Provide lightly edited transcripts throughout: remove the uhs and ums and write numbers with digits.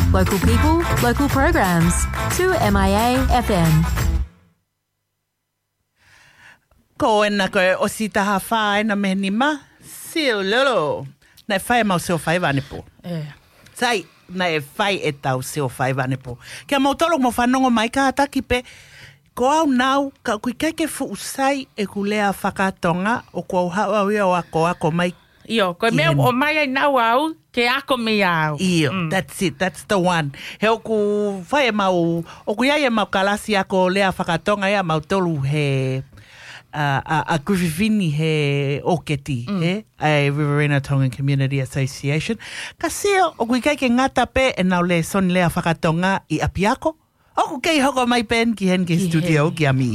Local people, local programs. 2MIA FM. Ko ena koe o si taha whae na mehni ma. Sio lolo. Nei whae mau seo whae wane po. Sai, nei whae e tau seo whae wane po. Kia mau tolo mo whanongo mai ka ataki pe. Ko au nau, ka kui keike fu usai e ku lea whakatonga o kua uhawa wia o ako mai. Io, koe mea o mai ai nau au, ke ako me au. Io, that's it, that's the one. He o ku whae mau, o ku iai e mau kalasi ako lea whakatonga ea mau tolu he... a Griffithini he oketi, a Riverina Tongan Community Association. Ka seo, o kui keike ngata pe e nau le son lea whakatonga I Apiako. O ku kei hoko mai pen ki hen ki studio ki a mi.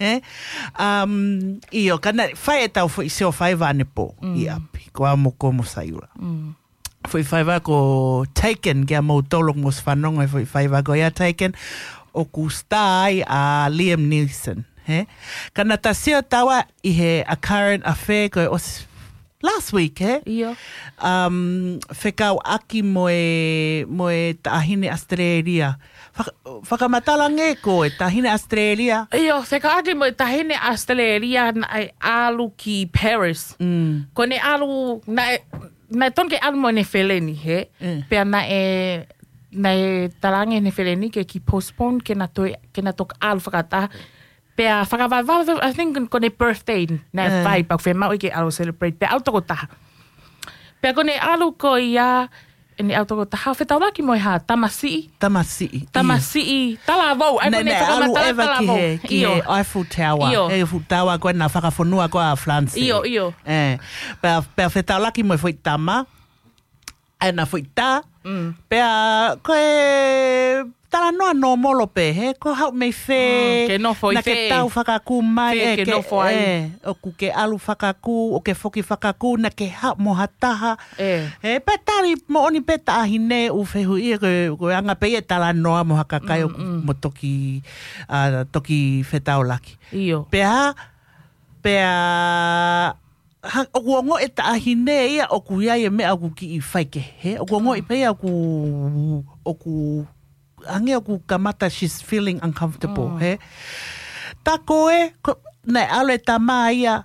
Io, kana whae e tau fwoi seo whae vane po I Api. Ko a moko mo saiura. Fwoi whae wako Taken, ki a mo tolong mo swanonga fwoi whae wako ia Taken. O ku stai a Liam Neeson. Kana ta seo tawa I he a current affair ko os last week, Io. Whekau aki moe tahine Australia. Whakamatala nge ko e tahine Australia. Io, whekau aki moe tahine Australia na ai alu ki Paris. Ko ne alu, na tonke alu moe ne wheleni, Pea na e tarange ne wheleni ke ki postpone ke na tok alu whakata. Pea whakawawawawai, I think kone birthday na whai pau whe mau ike alu celebrate. Pea autoko taha. Pea kone alu ko ia, ene autoko taha, whetau laki moe ha, Tamasii. Tamasii. Tala vau. Ne alu ewa ki he Eiffel Tower. Eiffel Tower koe na whakawhonua koe a France. Io. Pea whetau laki moe fwoi tama. E na fwoi tā. Pea koe... Tala noa no molo pe, ko hau mei whē. Ke no foi na ke tau whakaku mai. Ke no foi. O ku ke alu whakaku, o ke whoki whakaku, na ke hau moha taha. Pe tari mo oni pe tahine u whehu I ko anga pe e tala noa moha kakai o mo toki whetau laki. Io. Pea o kuongo e tahine ia o ku iai e mea o ku ki I whaike. O kuongo I pe o ku ange o ku kamata, she's feeling uncomfortable, Ta koe, nei ale ta maa ia,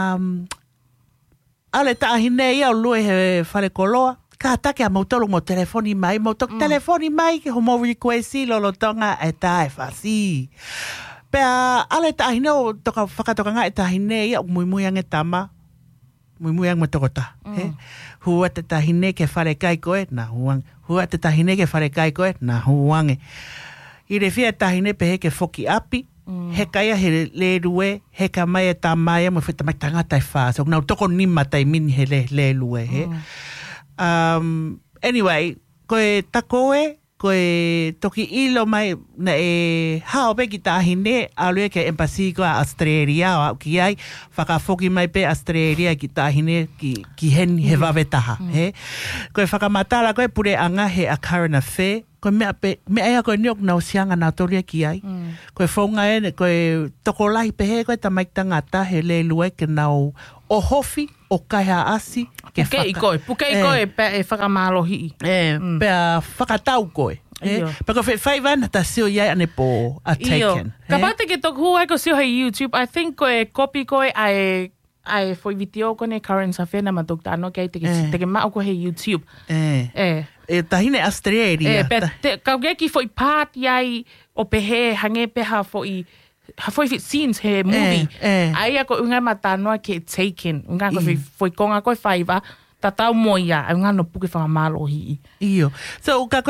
ale ta ahine ia o lue he whare koloa, ka take a mautolo mo telefoni mai, telefoni mai ke homo requesti lolo tonga e tae whasi. Pea ale ta ahine o toka whakatokanga e ta ahine ia o muimuiang e tama, muimuiang mo tokota, Hua te tahine ke whare kai koe, na huang. Hua te tahine ke whare kai koe, na huange. I re whia tahine pe he ke whoki api, he kaia he le rue, he ka mai e tā mai mo whita mai tangata e whaa. So nau toko nima tai mini he le rue, Anyway, koe takoe, koe toki ilo mai na e hao pe ki tahine, alue ke embassy ko a Australia o au ki ai, whakafoki mai pe Australia ki tahine ki hen he wawe taha, Koe whakamatala koe pure anga he a current affair, koe mea ea koe niok nau sianga nā toria ki ai, koe whaunga koe toko lahi pe he koe tamaik tangata he le lue ke nau o hofi, o kaiha asi, ke whaka. Puke I koe pe e whakamalohi. Pea whakatau koe. Pako whai wana ta seo iai ane po a Taken. Ka pate ke toku hua ko seo hei YouTube, I think koe copy koe ai foi video kone current affair na matok tano kei teke mao ko hei YouTube. Tahine Australia. Ka ki foi part iai o pehe hange peha foi fit scenes he movie. Ai ko unga matanoa ke Taken. Unga ko foi konga ko whaiva. Tatau moia, unga no puke whamalohi. Io. So, ka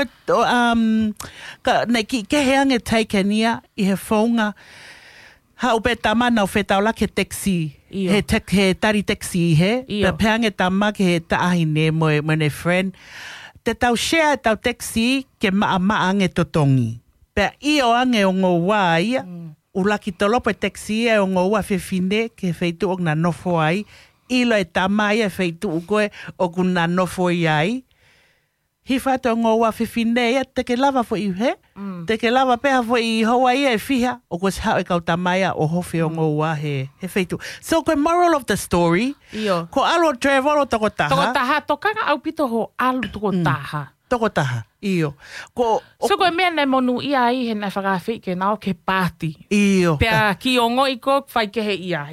nei ke heange Taken ia I he whaunga ha upe tama nau whetau la ke taxi. He tari taxi he. Pe peange tama ke he taahine mo ne friend. Te tau share tau taxi ke maa ange totongi. Pe io ange o ngō wā ia. Ulaki tolopo e taxi e o ngō wā whiwhine ke wheitu o ngā nofo ai. Ilo e tama ia wheitu o koe o kuna nofo ai. Hi whātua ngō wā whiwhine ia te ke lava fo I he. Te ke lava peha fo I hoa ia e whiha. O koe se hao e kau tamaya o hofi o ngō wā he wheitu. So koe moral of the story. Io. Ko alo travel o toko taha. Toko taha. Tokanga au pito ho alu toko taha. Toko taha. Io. So koe mea nei monu ia i he nei whakawhi ke nao ke pāti. Io. Pea ki o ngoi ko whai ke he ia.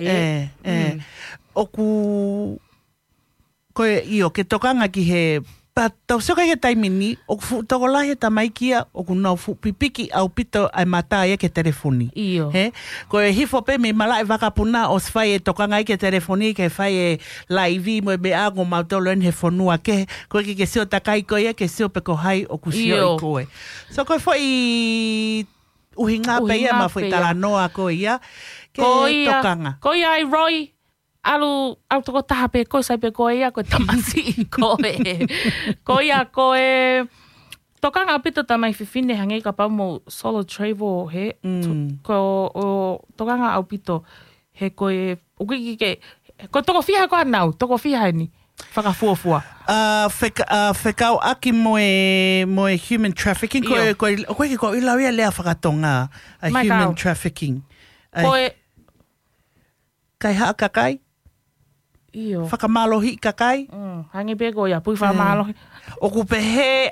Oku koe io ke tokanga ki he tau soka he taimini o toko lahi tamai kia o ku nau pipiki au pito ai matai ke telefoni. Io. He? Koe hifo pe me malai wakapuna o swhai e tokanga i ke telefoni ke whai e laivi mo e me ago mautolo en he fonua ke koe ke sio takai koe ke sio pe ko hai o ku sio i koe. So koe foi uhinga pe ia ma foi talanoa koe ia ke tokanga. Koe ai roi alu toko taha pe koe sai pe koe ia koe tamasi i koe. Koe ia koe tokanga apito tamai whiwhine hangei ka pau mo solo travel he. Ko tokanga apito he koe ukiki ke ko toko whiha koe nau, toko whiha ni. Whakafuafua. Whekau aki moe human trafficking. Koe ko ilawia lea whakatonga human trafficking. Koe kai haa kakai? Iyo. Whakamalohi kakai? Hangi peko ia, pui whakamalohi. O ku pehe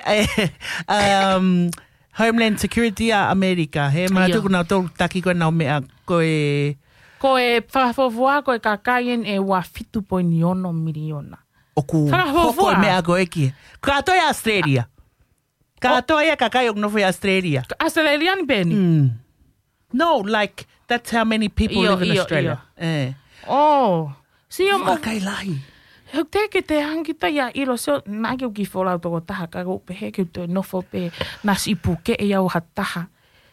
Homeland Security a Amerika. He mana tuku nau tōru taki koe nau mea koe... Koe whakafofua koe kakaien e wa 5.1 miliona. O ku hoko mea koe ki. Ka toi Australia. Ka toi kakai ok nofo Australia. Australian peni? No, like that's how many people live in Australia. Oh. Sio mo kai lahi. He te te hangita ia ilo so na ke ki fola toko taha ka go pe he ke to no fo pe na sipu ke e au hataha.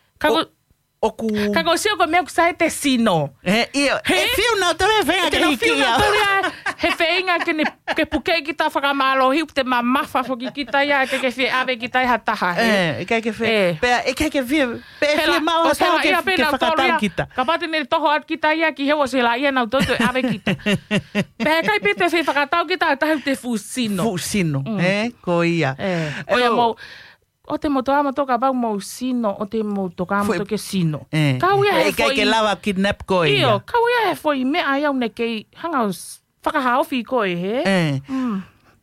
Ka go sio ko me ku sai te sino. Io. He fio na te venga ke ki ia. He feinga ke puke ki ta whaka malo hiu te mamafa fo ki ta ia ke fi ave ki ta hataha. Ke fe. Pe ke fi. Pe fi ma o sa ke whakatau kita. Ka pate ne toho at kita ia ki he o se la ia na toto ave kita. Pe kai pite fi whakatau kita ta te fusino. Fusino. Ko ia. Oia mo o te motoa motoka pau mo sino o te motoka motoke sino. Kauia he foi. Ke lawa kidnap ko ia. Io, kauia he foi me ai au ne kei hanga whakahauwhi koe he.